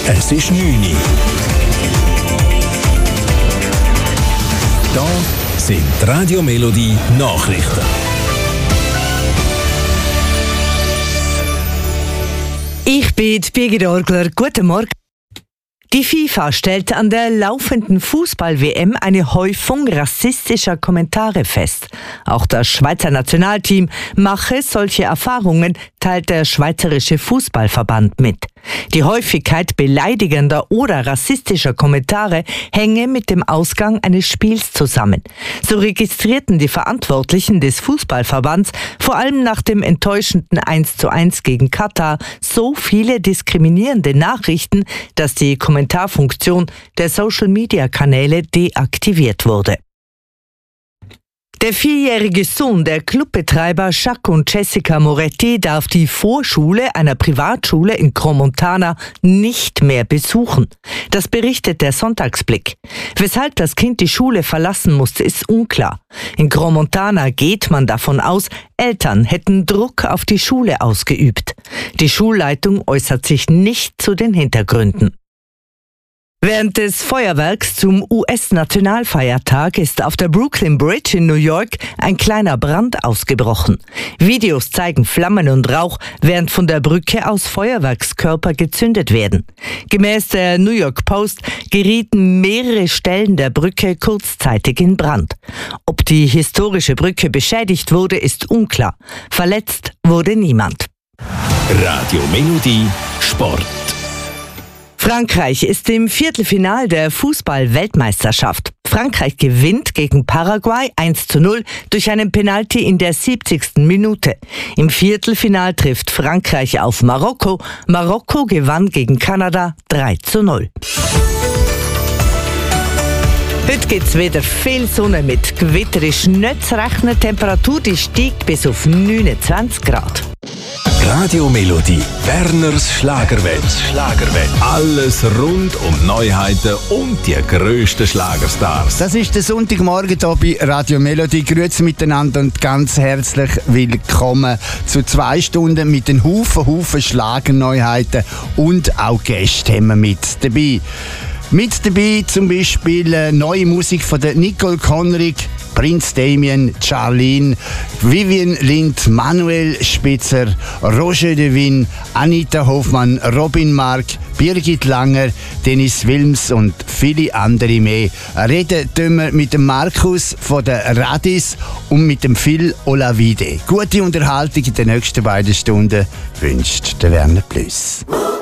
Es ist 9 Uhr. Da sind die Radio Melodie Nachrichten. Ich bin Birgit Orgler. Guten Morgen. Die FIFA stellt an der laufenden Fußball-WM eine Häufung rassistischer Kommentare fest. Auch das Schweizer Nationalteam mache solche Erfahrungen, teilt der Schweizerische Fußballverband mit. Die Häufigkeit beleidigender oder rassistischer Kommentare hänge mit dem Ausgang eines Spiels zusammen. So registrierten die Verantwortlichen des Fußballverbands vor allem nach dem enttäuschenden 1:1 gegen Katar so viele diskriminierende Nachrichten, dass die Kommentarfunktion der Social-Media-Kanäle deaktiviert wurde. Der 4-jährige Sohn der Clubbetreiber Jacques und Jessica Moretti darf die Vorschule einer Privatschule in Crans-Montana nicht mehr besuchen. Das berichtet der Sonntagsblick. Weshalb das Kind die Schule verlassen musste, ist unklar. In Crans-Montana geht man davon aus, Eltern hätten Druck auf die Schule ausgeübt. Die Schulleitung äußert sich nicht zu den Hintergründen. Während des Feuerwerks zum US-Nationalfeiertag ist auf der Brooklyn Bridge in New York ein kleiner Brand ausgebrochen. Videos zeigen Flammen und Rauch, während von der Brücke aus Feuerwerkskörper gezündet werden. Gemäß der New York Post gerieten mehrere Stellen der Brücke kurzzeitig in Brand. Ob die historische Brücke beschädigt wurde, ist unklar. Verletzt wurde niemand. Radio Melodie Sport. Frankreich ist im Viertelfinal der Fußball-Weltmeisterschaft. Frankreich gewinnt gegen Paraguay 1:0 durch einen Penalty in der 70. Minute. Im Viertelfinal trifft Frankreich auf Marokko. Marokko gewann gegen Kanada 3:0. Heute gibt es wieder viel Sonne mit Gewitter. Ist nicht zu rechnen. Die Temperatur die steigt bis auf 29 Grad. Radio Melodie, Werners Schlagerwelt. Alles rund um Neuheiten und die grössten Schlagerstars. Das ist der Sonntagmorgen hier bei Radio Melodie. Grüezi miteinander und ganz herzlich willkommen zu 2 Stunden mit den Haufen Schlagerneuheiten und auch Gäste haben wir mit dabei. Mit dabei zum Beispiel neue Musik von der Nicole Connery, Prinz Damien, Charlene, Vivian Lind, Manuel Spitzer, Roger de Win, Anita Hoffmann, Robin Mark, Birgit Langer, Dennis Wilms und viele andere mehr. Reden tun wir mit dem Markus von der Radis und mit dem Phil Olavide. Gute Unterhaltung in den nächsten beiden Stunden wünscht der Werner Plus.